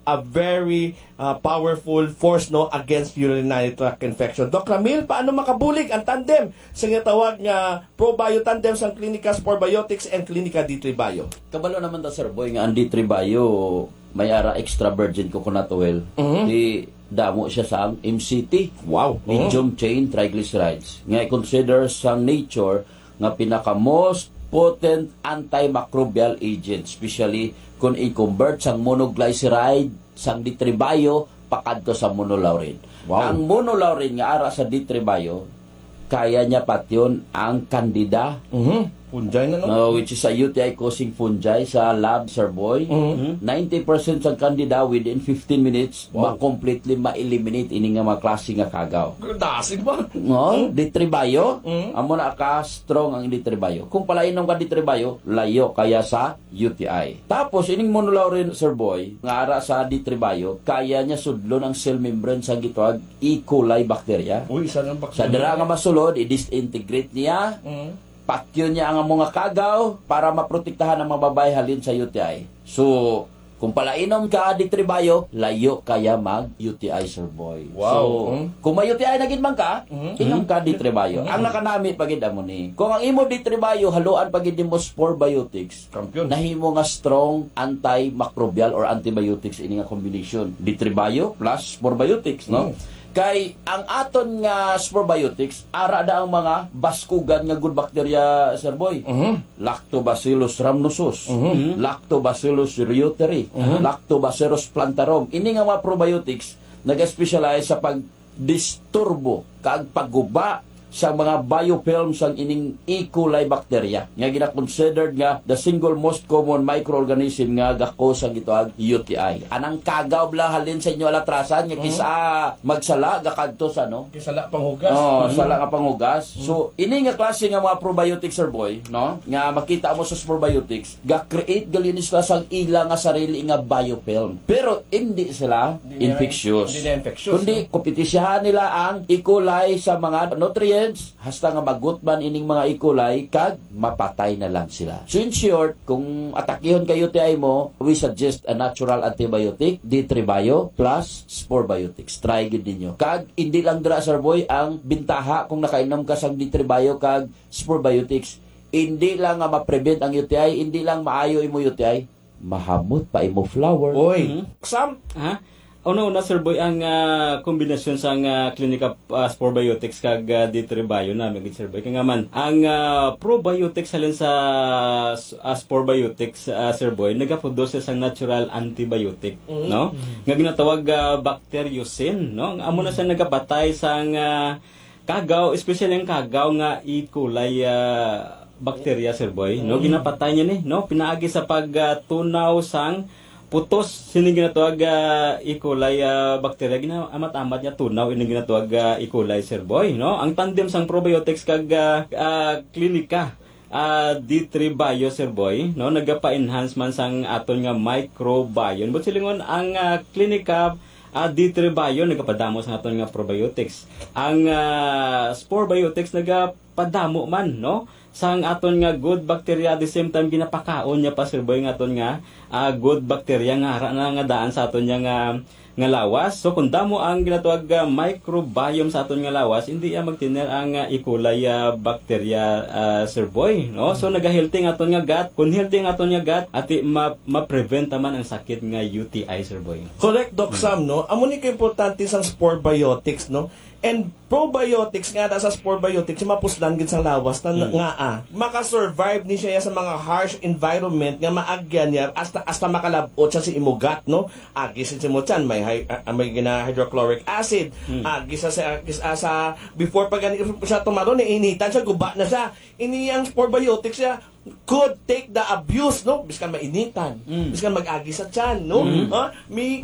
a very powerful force no against urinary tract infection. Doc Ramil, paano makabulig ang tandem sa tawag nga ProBio tandem sa Clinica Sporbiotics and Clinica D3 Bio? Kabalo naman ta Sir Boy nga ang D3 Bio may ara extra virgin coconut oil. Di damo siya sa MCT. Wow. Medium chain triglycerides. Nga i-consider sa nature nga pinaka most potent antimicrobial agent, especially kung i-convert sang monoglyceride sang D3 Bio pakadto sa monolaurin. Wow. Ang monolaurin nga ara sa D3 Bio kaya niya patyon ang Candida, Fungi na no? which is a UTI causing fungi sa lab, Sir Boy. 90% sa Candida within 15 minutes completely ma-eliminate ini nga mga klase nga kagaw. Dasig ba? No, D3 Bio, amo na ka strong ang D3 Bio. Kung palainom ka D3 Bio, layo kaya sa UTI. Tapos ining monolaurin, Sir Boy, nga ara sa D3 Bio, kaya niya sudlon ang cell membrane sa gitawag E. coli bacteria. Uy, isa ng Sa dira nga masulod, i-disintegrate niya. Patyo niya ang mga kagaw para maprotektahan ang mga babae halin sa UTI. So, kung palainom ka D3 Bio, layo kaya mag-UTI, Sir Boy. Wow. So, kung may UTI na gid man ka, inom ka D3 Bio. Ang nakanamit pagid amo ni. Kung ang imo D3 Bio haluan pagid mo Sporbiotics, Kampiyon. nahimo nga strong antimicrobial or antibiotics ini nga combination. D3 Bio plus Sporbiotics, no? Kay ang aton nga Sporbiotics ara da ang mga baskugan nga good bacteria, Sir Boy. Lactobacillus rhamnosus, Lactobacillus reuteri, Lactobacillus plantarum. Ini nga mga probiotics nag-specialize sa pagdisturbo kag pagguba sa mga biofilms ang ining E. coli bacteria nga gina-considered nga the single most common microorganism nga gakos ang gitawag UTI. Anang kagaw bla halin sa inyo alatrasan nga kisa magsala gakadto sa no? Kisala panghugas. Sala nga panghugas. So ini nga klase nga mga probiotics, Sir Boy, no? Nga makita mo sa probiotics, ga-create galinis sila sang ila nga sarili nga biofilm. Pero hindi sila infectious. Hindi na infectious. Kundi kompetisyahan nila ang E. coli sa mga nutrients hasta nga magutman ining mga E. coli kag mapatay na lang sila. So in short, kung atakihon kayo UTI mo, we suggest a natural antibiotic, D3 Bio plus Sporbiotics. Try gid ninyo. Kag hindi lang dira, Sir Boy, ang bintaha kung nakainom ka sang D3 Bio kag Sporbiotics. Hindi lang nga ma-prevent ang UTI, hindi lang maayo imo UTI, mahamot pa imo flower. Oy, Sam, Una, Sir Boy, ang kombinasyon sa Clinica Sporbiotics kag D3 Bio na Sir Boy. Kaya man, ang probiotics halin sa Sporbiotics, Sir Boy, nagaproduce sa natural antibiotic, no? Nga ginatawag bacteriocin, no? Amo na siya nagapatay sa kagaw, especially ang kagaw nga E. coli bacteria, Sir Boy, no? Ginapatay niya ni, no? Pinaagi sa pagtunaw sang putos sini ginatawag E. coli bacteria amat-amat niya tunaw ini ginatawag E. coli, Sir Boy, no? Ang tandem sang probiotics kag Clinica D3 Bio, Sir Boy, no, nagapa-enhance man sang aton nga microbiome. But silingon ang Clinica D3 Bio nagapadamo sa aton nga probiotics. Ang Sporbiotics nagapadamo man, no, sang aton nga good bacteria, at the same time ginapakaon niya pa, Sir Boy, nga aton nga good bacteria nga ara na nga daan sa aton nga lawas. So kung damo ang ginatawag microbiome sa aton nga lawas, hindi magtiner ang E. coli bacteria, Sir Boy, no? So nagahealthy ang aton nga gut. Kung healthy ang aton nga gut, ati ma-prevent man ang sakit nga UTI, Sir Boy. Correct, Doc Sam, no? Amo ni ka-importante sang Sporbiotics, no? And probiotics nga sa Sporbiotics, mapuslan gid sang lawas na maka-survive ni siya sa mga harsh environment nga maagyan niya hasta makalabot siya sa imugat, no? Agi sa simutsan may hydrochloric acid. Agi sa before pag siya tumaron initan siya, guba na siya. Ini ang Sporbiotics siya could take the abuse, no? Biskan mainitan, biskan mag-agi sa tiyan, no? May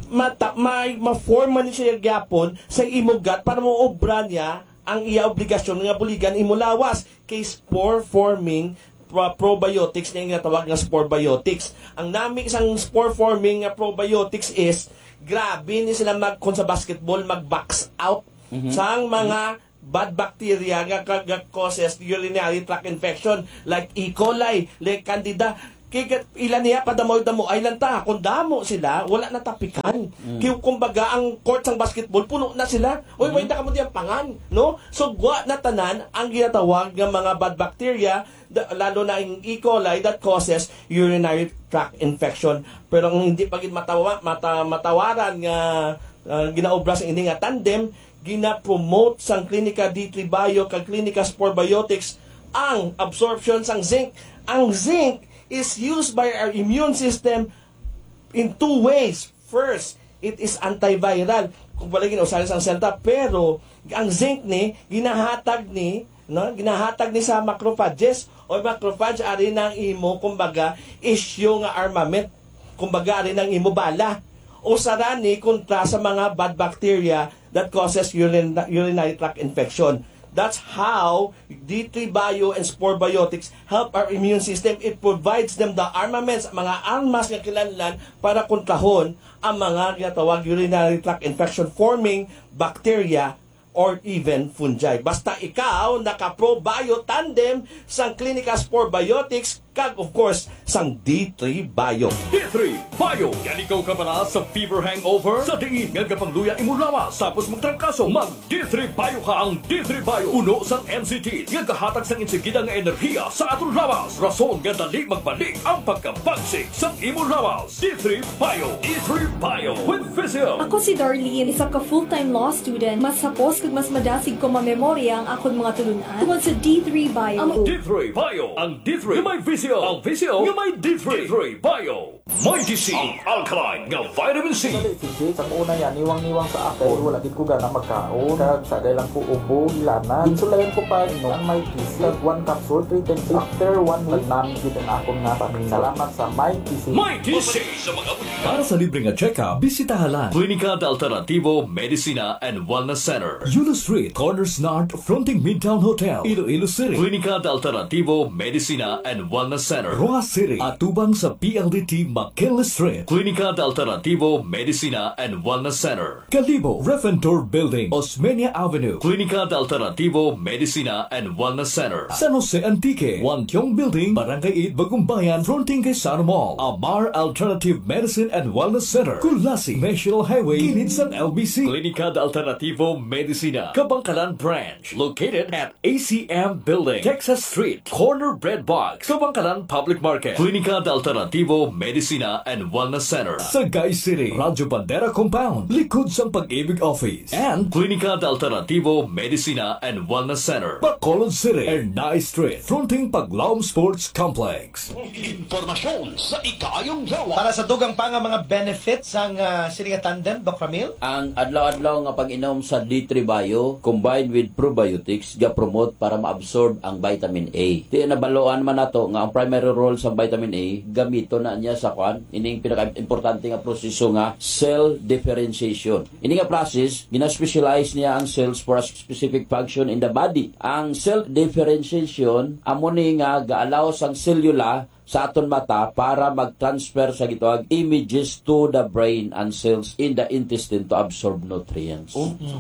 ma-forma ni siya gyapon sa imugat para mo obra niya ang iya obligasyon nga buligan imo lawas kay spore forming probiotics niya nga tawag nga Sporbiotics. Ang nami isang spore forming nga probiotics is grabe ni sila kung sa basketball mag-box out sang mga bad bacteria nga causes urinary tract infection like E. coli, like Candida. ilan niya kadamo-damo ay lanta. Kung damo sila, wala na tapikan. Kumbaga, ang court ng basketball, puno na sila. Uy, may na kamo diyang pangan. No? So, gwa na tanan ang ginatawag ng mga bad bacteria, lalo na yung E. coli that causes urinary tract infection. Pero ang hindi pagin matawaran nga ginaobra sa ini nga tandem, gina-promote sang Clinica D3 Bio kag Clinica Spore Biotics ang absorption sang zinc. Ang zinc is used by our immune system in two ways. First, it is antiviral. Kung balagin usahin sang selta, pero ang zinc ni ginahatag ni sa macrophages o macrophage ari nang imo kumbaga issue nga armament. Kumbaga ari nang imo bala. O sarani kontra sa mga bad bacteria that causes urinary tract infection. That's how D3 Bio and Spore Biotics help our immune system. It provides them the armaments, mga armas nga kinahanglan para kontrahon ang mga ginatawag urinary tract infection forming bacteria or even fungi. Basta ikaw naka-Pro Bio Tandem sang Clinica Spore Biotics kag of course sang D3 Bio. D3 Bio! Yan ikaw ka para sa fever hangover? Sa tingin nga kapangluya imo lawas tapos magtrangkaso, mag D3 Bio ka. Ang D3 Bio uno sang NCT nga kahatag sang insigida nga enerhiya sa atong lawas. Rason nga dali magbalik ang pagkabagsik sang imo lawas. D3 Bio! D3 Bio with Physio! Ako si Darlene, isa ka full-time law student. Mas sapos kag mas madasig ko mamemorya ang akong mga tulunan tungod sa D3 Bio. D3 Bio! Ang D3 nga may Physio! Ang Physio nga may D3! D3 Bio! Mighty C! Ang alkaline nga vitamin C! Sa una yan, niwang-niwang sa akin, wala din ko gana magkaon. Kag sa lang ko ubo, lana. Insulayan ko pa, ang Mighty C. Kag 1 capsule, 3 times after 1 week namin din akong napamin. Salamat sa Mighty C. Mighty C! Para sa libre nga check-up, bisitahalan Clinica de Alternativo Medicina and Wellness Center, Yulo Street, Corners North, fronting Midtown Hotel, Iloilo City. Clinica de Alternativo Medicina and Wellness Center, Roa City, atubang sa PLDT McKinley Street. Clinica de Alternativo Medicina and Wellness Center, Calibo, Refentor Building, Osmeña Avenue. Clinica de Alternativo Medicina and Wellness Center, San Jose Antique, Wantiong Building, Barangay 8, Bagumbayan, fronting kay Sano Mall. Amar Alternative Medicine and Wellness Center, Kulasi, National Highway, gilid San LBC. Clinica de Alternativo Medicina, Kabangkalan Branch, located at ACM Building, Texas Street, Corner Bread Box, Kabangkalan Public Market. Clinica de Alternativo Medicina and Wellness Center, Sagay City, Radyo Bandera Compound, likod sa Pag-ibig Office. And Clinica de Alternativo Medicina and Wellness Center, Bacolod City, Ernay Street, fronting Paglaom Sports Complex. Impormasyon sa ikayong lawa. Para sa dugang pa nga mga benefits ang Siringa Tandem, Doc Ramil? Ang adlaw-adlaw nga pag-inom sa D3 Bio combined with probiotics ga-promote para ma-absorb ang vitamin A. Di nabaloan man nato nga ang primary role sa vitamin A gamito na niya sa ining pinaka-importante nga proseso nga cell differentiation. Ini nga process gina-specialize niya ang cells for a specific function in the body. Ang cell differentiation amo ni nga ga-allow sang cellula sa aton mata para mag-transfer sa gitawag images to the brain and cells in the intestine to absorb nutrients.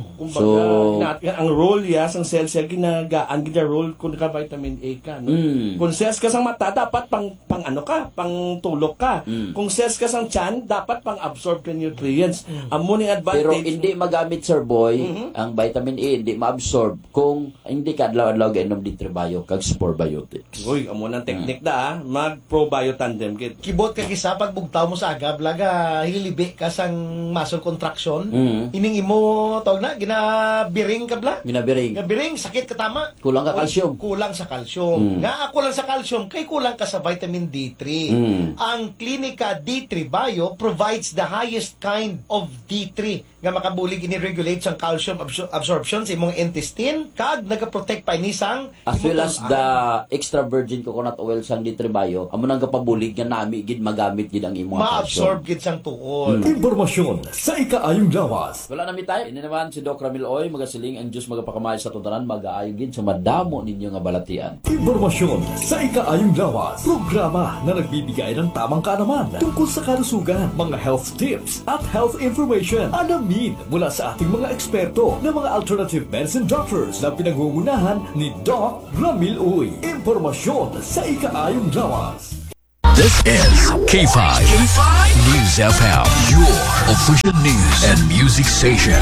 Kumbaga, ang role ya sang cells ya ginagaan gina role kung ka vitamin A ka, no? Kung cells ka sang mata dapat pang pang tulok ka. Kung cells ka sang tiyan dapat pang absorb ka nutrients. Amo ning advantage. Pero hindi magamit, Sir Boy, ang vitamin A hindi ma-absorb kung hindi ka adlaw-adlaw gainom D3 Bio kag Spore Biotics. Uy, amo nang technique da, mag-Pro Bio Tandem kit. Kibot ka kisa pag bugtaw mo sa agab, laga hilibi ka sang muscle contraction. Ining imo tawag na ginabiring ka bla? Ginabiring, sakit ka tama. Kulang ka calcium. Kulang sa calcium. Nga kulang sa calcium kay kulang ka sa vitamin D3. Ang Clinica D3 Bio provides the highest kind of D3 nga makabulig ini-regulate sang calcium absorption sa imong intestine kag nagaprotect pa ini sang as well as the extra virgin coconut oil sang D3 Bio amo nang kapabulig nga nami gid magamit gid ang imong ma-absorb gid sang tuod. Impormasyon sa ikaayong lawas. Wala na mi tayo. Ini naman si Doc Ramil Oy magasiling ang Dios magapakamay sa tuntanan mag-aayo gid sa madamo ninyo nga balatian. Impormasyon sa ikaayong lawas. Programa na nagbibigay ng tamang kaalaman tungkol sa kalusugan, mga health tips at health information. Alamin mula sa ating mga eksperto na mga alternative medicine doctors na pinangungunahan ni Doc Ramil Uy. Impormasyon sa ikaayong lawas. This is K5 News FM, your official news and music station.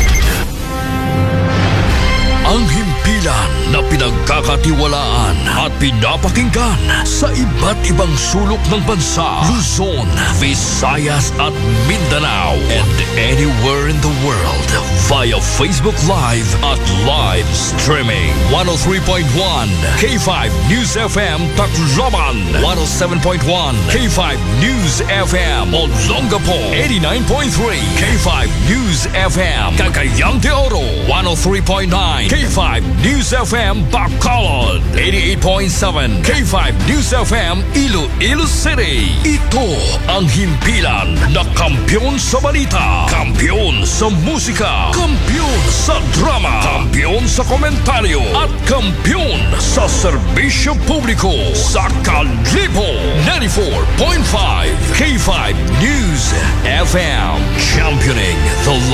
Ang himpilan na pinagkakatiwalaan at pinapakinggan sa iba't ibang sulok ng bansa, Luzon, Visayas at Mindanao, and anywhere in the world via Facebook Live at live streaming. 103.1 K5 News FM Tacloban, 107.1 K5 News FM Olongapo, 89.3 K5 News FM Cagayan de Oro, 103.9 K5 News FM Bacolod, 88.7 K5 News FM Iloilo City. Ito ang himpilan na kampiyon sa balita, kampiyon sa musika, kampiyon sa drama, kampiyon sa komentaryo, at kampiyon sa serbisyo publiko sa Kalibo. 94.5 K5 News FM, championing